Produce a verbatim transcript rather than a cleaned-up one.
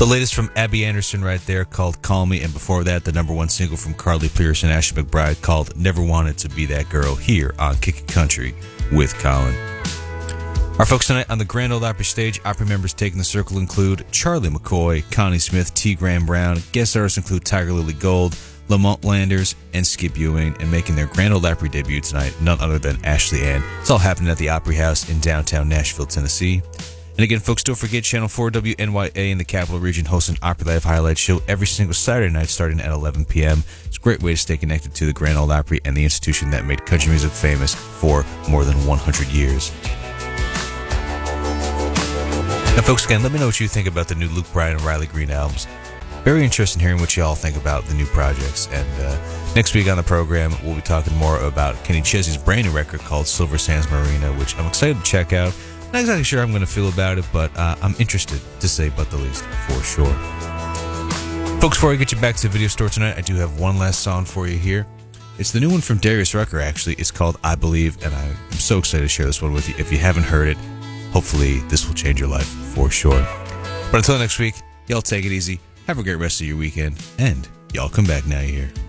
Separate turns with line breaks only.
The latest from Abby Anderson right there called Call Me, and before that, the number one single from Carly Pearce and Ashley McBride called Never Wanted to Be That Girl here on Kickin' Country with Colin. Our folks tonight on the Grand Ole Opry stage, Opry members taking the circle include Charlie McCoy, Connie Smith, T. Graham Brown. Guest artists include Tiger Lily Gold, Lamont Landers, and Skip Ewing. And making their Grand Ole Opry debut tonight, none other than Ashley Ann. It's all happening at the Opry House in downtown Nashville, Tennessee. And again, folks, don't forget Channel four W N Y A in the Capital Region hosts an Opry Live highlight show every single Saturday night starting at eleven p.m. It's a great way to stay connected to the Grand Ole Opry and the institution that made country music famous for more than one hundred years. Now, folks, again, let me know what you think about the new Luke Bryan and Riley Green albums. Very interested in hearing what you all think about the new projects. And uh, next week on the program, we'll be talking more about Kenny Chesney's brand new record called Silver Sands Marina, which I'm excited to check out. Not exactly sure how I'm going to feel about it, but uh, I'm interested, to say but the least, for sure. Folks, before I get you back to the video store tonight, I do have one last song for you here. It's the new one from Darius Rucker, actually. It's called I Believe, and I'm so excited to share this one with you. If you haven't heard it, hopefully this will change your life for sure. But until next week, y'all take it easy. Have a great rest of your weekend, and y'all come back now, you hear.